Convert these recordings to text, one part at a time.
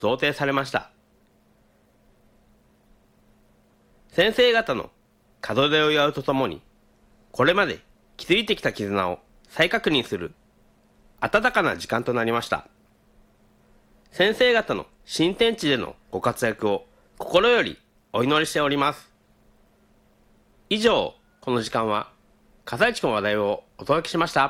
贈呈されました。先生方の門出を祝うとともに、これまで築いてきた絆を再確認する温かな時間となりました。先生方の新天地でのご活躍を心よりお祈りしております。以上、この時間は笠市区の話題をお届けしました。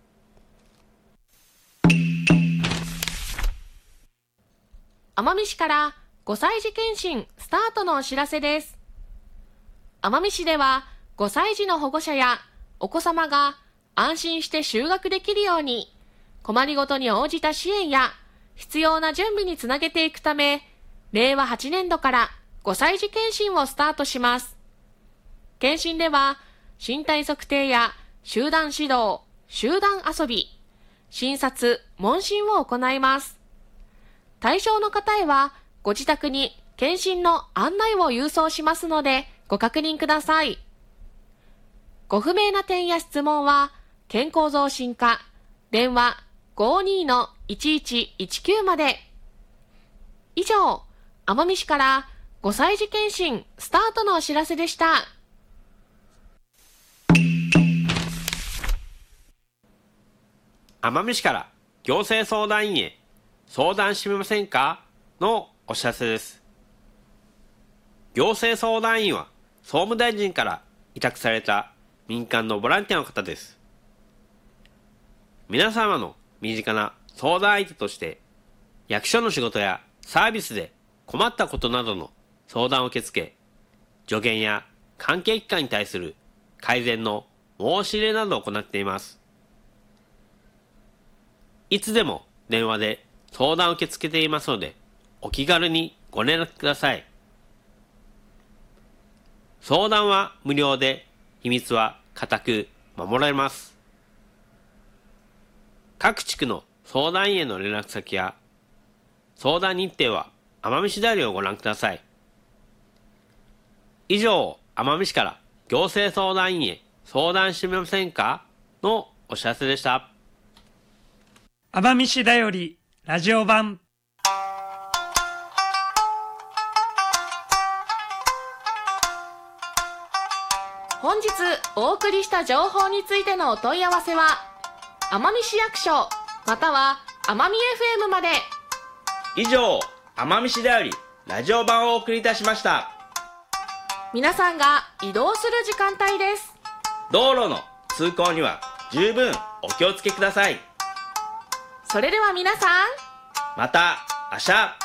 奄美市から5歳児検診スタートのお知らせです。奄美市では5歳児の保護者やお子様が安心して就学できるように、困りごとに応じた支援や必要な準備につなげていくため、令和8年度から5歳児検診をスタートします。検診では身体測定や集団指導、集団遊び、診察、問診を行います。対象の方へはご自宅に検診の案内を郵送しますのでご確認ください。ご不明な点や質問は健康増進課電話 52-1119 まで。以上、奄美市から5歳児検診スタートのお知らせでした。 奄美市から行政相談員へ相談してみませんかのお知らせです。行政相談員は総務大臣から委託された民間のボランティアの方です。皆様の身近な相談相手として役所の仕事やサービスで困ったことなどの相談を受け付け、助言や関係機関に対する改善の申し入れなどを行っています。いつでも電話で相談を受け付けていますので、お気軽にご連絡ください。相談は無料で、秘密は固く守られます。各地区の相談員への連絡先や相談日程は奄美市ダイヤルをご覧ください。以上、奄美市から行政相談員へ相談してみませんかのお知らせでした。 奄美市だよりラジオ版。 本日お送りした情報についてのお問い合わせは奄美市役所または奄美 FM まで。 以上、奄美市だよりラジオ版をお送りいたしました。 皆さんが移動する時間帯です。 道路の通行には十分お気をつけください。 それでは皆さん、 また明日。